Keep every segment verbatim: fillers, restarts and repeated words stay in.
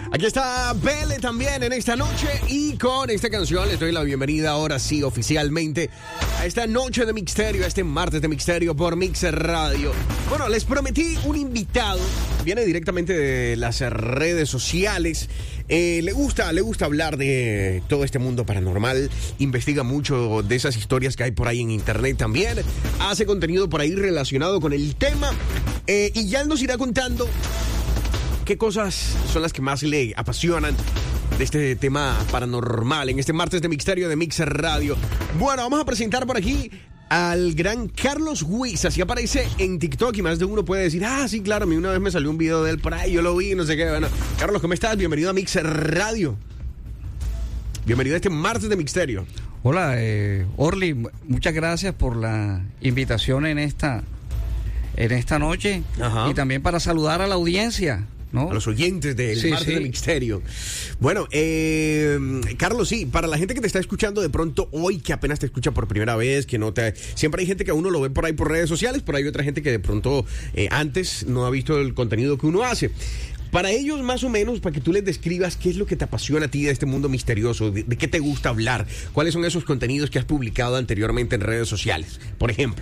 Aquí está Bele también en esta noche y con esta canción les doy la bienvenida ahora sí oficialmente a esta noche de Mixterio, a este martes de Mixterio por Mix Radio. Bueno, les prometí un invitado, viene directamente de las redes sociales. Eh, le gusta, le gusta hablar de todo este mundo paranormal, investiga mucho de esas historias que hay por ahí en internet también, hace contenido por ahí relacionado con el tema eh, y ya nos irá contando qué cosas son las que más le apasionan de este tema paranormal en este martes de Mixterio de Mix Radio. Bueno, vamos a presentar por aquí al gran Carlos Wiz. Así aparece en TikTok y más de uno puede decir, ah, sí, claro, a mí una vez me salió un video de él por ahí, yo lo vi, no sé qué. Bueno, Carlos, ¿cómo estás? Bienvenido a Mix Radio. Bienvenido a este martes de Mixterio. Hola, eh, Orly, muchas gracias por la invitación en esta, en esta noche. Ajá. Y también para saludar a la audiencia, ¿no? A los oyentes del sí, martes sí. de Mixterio. Bueno, eh, Carlos, sí, para la gente que te está escuchando de pronto hoy, que apenas te escucha por primera vez, que no te... Siempre hay gente que a uno lo ve por ahí por redes sociales, pero hay otra gente que de pronto eh, antes no ha visto el contenido que uno hace. Para ellos, más o menos, para que tú les describas qué es lo que te apasiona a ti de este mundo misterioso, de, de qué te gusta hablar, cuáles son esos contenidos que has publicado anteriormente en redes sociales, por ejemplo.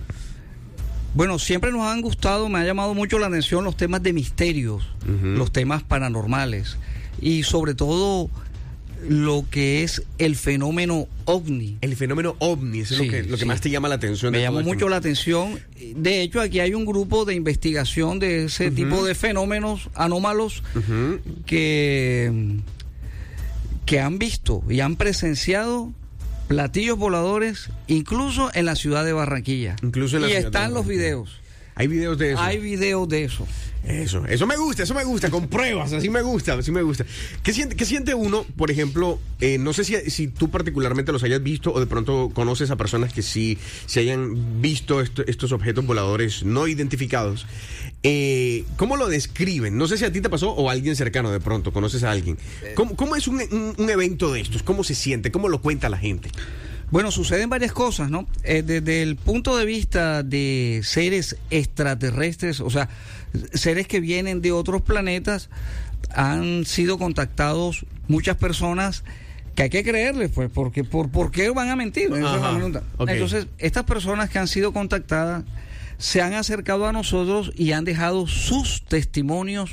Bueno, siempre nos han gustado, me ha llamado mucho la atención los temas de misterios, uh-huh. los temas paranormales y sobre todo lo que es el fenómeno ovni. El fenómeno ovni, eso sí, es lo que, lo que sí. más te llama la atención. Me llamó mucho la atención. De hecho, aquí hay un grupo de investigación de ese uh-huh. tipo de fenómenos anómalos uh-huh. que, que han visto y han presenciado platillos voladores, incluso en la ciudad de Barranquilla. Incluso en la y ciudad están los videos. Hay videos de eso. Hay videos de eso. Eso, eso me gusta, eso me gusta, con pruebas, así me gusta, así me gusta. ¿Qué siente, qué siente uno, por ejemplo, eh, no sé si, si tú particularmente los hayas visto o de pronto conoces a personas que sí se hayan visto esto, estos objetos voladores no identificados? Eh, ¿Cómo lo describen? No sé si a ti te pasó o a alguien cercano de pronto, conoces a alguien. ¿Cómo, cómo es un, un, un evento de estos? ¿Cómo se siente? ¿Cómo lo cuenta la gente? Bueno, suceden varias cosas, ¿no? Eh, desde el punto de vista de seres extraterrestres, o sea, seres que vienen de otros planetas, han sido contactados muchas personas que hay que creerles, pues, porque ¿por, ¿por qué van a mentir? Esa es la pregunta. Okay. Entonces, estas personas que han sido contactadas se han acercado a nosotros y han dejado sus testimonios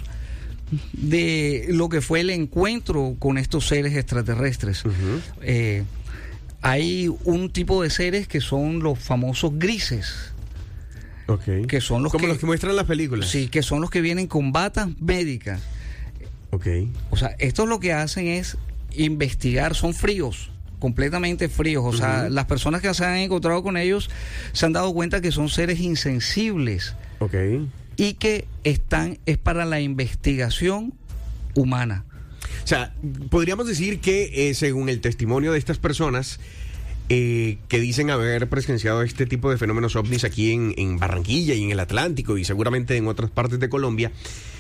de lo que fue el encuentro con estos seres extraterrestres. Uh-huh. Eh, hay un tipo de seres que son los famosos grises. Okay. Que son los como que, los que muestran las películas. Sí, que son los que vienen con batas médicas. Okay. O sea, estos lo que hacen es investigar, son fríos, completamente fríos. O uh-huh. sea, las personas que se han encontrado con ellos se han dado cuenta que son seres insensibles. Okay. Y que están, es para la investigación humana. O sea, podríamos decir que eh, según el testimonio de estas personas eh, que dicen haber presenciado este tipo de fenómenos ovnis aquí en, en Barranquilla y en el Atlántico y seguramente en otras partes de Colombia,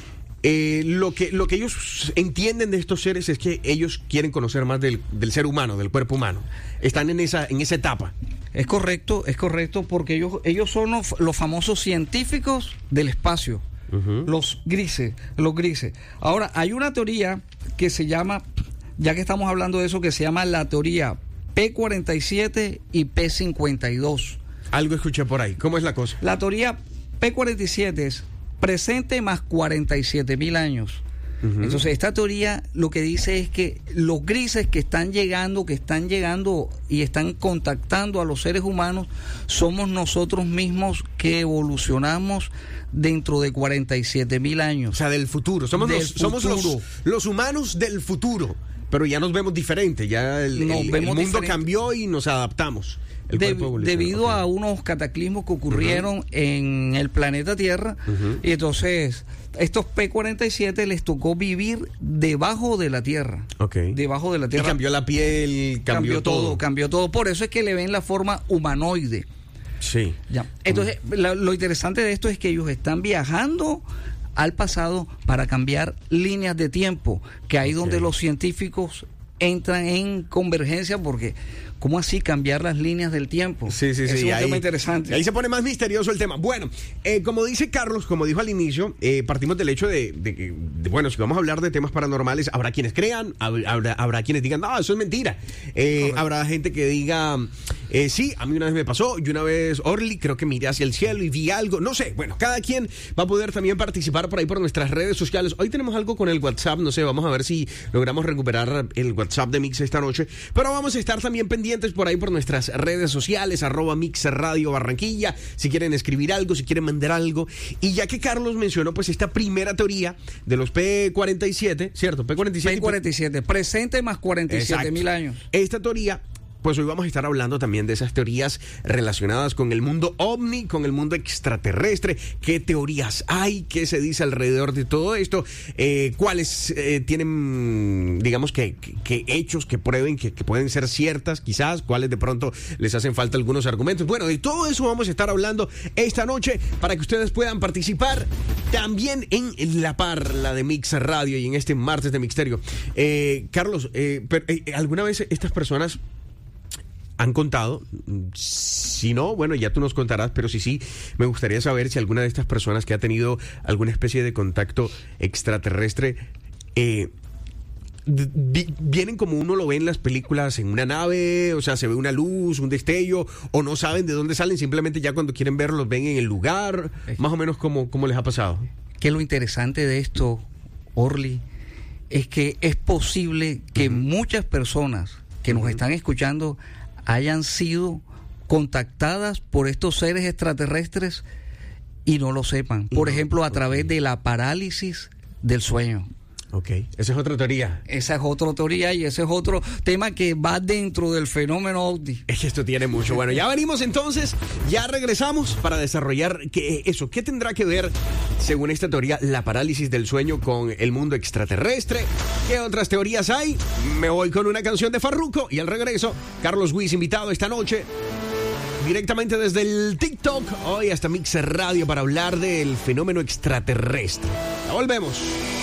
eh, lo que lo que ellos entienden de estos seres es que ellos quieren conocer más del, del ser humano, del cuerpo humano. Están en esa en esa etapa. Es correcto, es correcto, porque ellos ellos son los, los famosos científicos del espacio. Uh-huh. Los grises, los grises. Ahora, hay una teoría que se llama, ya que estamos hablando de eso, que se llama la teoría P cuarenta y siete y P cincuenta y dos. Algo escuché por ahí. ¿Cómo es la cosa? La teoría P cuarenta y siete es presente más cuarenta y siete mil años. Uh-huh. Entonces, esta teoría lo que dice es que los grises que están llegando, que están llegando y están contactando a los seres humanos, somos nosotros mismos que evolucionamos dentro de cuarenta y siete mil años. O sea, del futuro. Somos, del los, futuro. somos los, los humanos del futuro. Pero ya nos vemos diferente. Ya el, nos el, vemos el mundo diferente. Cambió y nos adaptamos. De, debido okay. a unos cataclismos que ocurrieron uh-huh. en el planeta Tierra. Uh-huh. Y entonces, estos P cuarenta y siete les tocó vivir debajo de la Tierra. Okay. Debajo de la Tierra. Y cambió la piel, cambió, cambió todo, todo. Cambió todo. Por eso es que le ven la forma humanoide. Sí. Ya. Entonces, uh-huh. la, lo interesante de esto es que ellos están viajando al pasado para cambiar líneas de tiempo, que ahí okay. donde los científicos entran en convergencia porque ¿cómo así cambiar las líneas del tiempo? Sí, sí, sí. Es un ahí, tema interesante. Ahí se pone más misterioso el tema. Bueno, eh, como dice Carlos, como dijo al inicio, eh, partimos del hecho de, de que, de, bueno, si vamos a hablar de temas paranormales, habrá quienes crean, habrá, habrá quienes digan, no, eso es mentira. Eh, habrá gente que diga, eh, sí, a mí una vez me pasó, y una vez, Orly, creo que miré hacia el cielo y vi algo, no sé. Bueno, cada quien va a poder también participar por ahí por nuestras redes sociales. Hoy tenemos algo con el WhatsApp, no sé, vamos a ver si logramos recuperar el WhatsApp de Mix esta noche, pero vamos a estar también pendientes por ahí por nuestras redes sociales, arroba Mix Radio Barranquilla, si quieren escribir algo, si quieren mandar algo. Y ya que Carlos mencionó pues esta primera teoría de los P cuarenta y siete, ¿cierto? P cuarenta y siete. P cuarenta y siete, presente más cuarenta y siete mil años. Esta teoría, pues hoy vamos a estar hablando también de esas teorías relacionadas con el mundo ovni, con el mundo extraterrestre. ¿Qué teorías hay? ¿Qué se dice alrededor de todo esto? Eh, ¿Cuáles eh, tienen, digamos, que, que, que hechos que prueben que, que pueden ser ciertas, quizás? ¿Cuáles de pronto les hacen falta algunos argumentos? Bueno, de todo eso vamos a estar hablando esta noche para que ustedes puedan participar también en La Par, la de Mix Radio, y en este martes de Mixterio. Eh, Carlos, eh, pero, eh, ¿alguna vez estas personas han contado? Si no, bueno, ya tú nos contarás, pero si sí, me gustaría saber si alguna de estas personas que ha tenido alguna especie de contacto extraterrestre eh, vi- vienen como uno lo ve en las películas, en una nave, o sea, se ve una luz, un destello, o no saben de dónde salen, simplemente ya cuando quieren verlos los ven en el lugar, más o menos como, como les ha pasado. Que lo interesante de esto, Orly, es que es posible que uh-huh. muchas personas que nos uh-huh. están escuchando hayan sido contactadas por estos seres extraterrestres y no lo sepan. Por no, ejemplo, a okay. través de la parálisis del sueño. Ok, esa es otra teoría. Esa es otra teoría y ese es otro tema que va dentro del fenómeno ovni. Es que esto tiene mucho. Bueno, ya venimos entonces, ya regresamos para desarrollar que eso, ¿qué tendrá que ver, según esta teoría, la parálisis del sueño con el mundo extraterrestre? ¿Qué otras teorías hay? Me voy con una canción de Farruko y al regreso, Carlos Wiz invitado esta noche directamente desde el TikTok, hoy hasta Mix Radio para hablar del fenómeno extraterrestre. Ya volvemos.